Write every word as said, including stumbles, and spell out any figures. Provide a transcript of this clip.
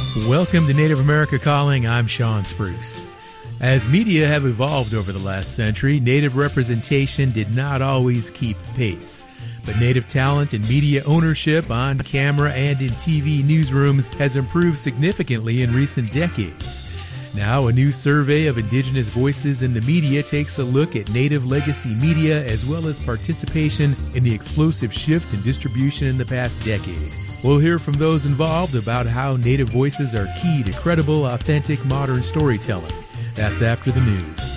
Welcome to Native America Calling. I'm Sean Spruce. As media have evolved over the last century, Native representation did not always keep pace. But Native talent and media ownership on camera and in T V newsrooms has improved significantly in recent decades. Now, a new survey of Indigenous voices in the media takes a look at Native legacy media as well as participation in the explosive shift in distribution in the past decade. We'll hear from those involved about how Native voices are key to credible, authentic, modern storytelling. That's after the news.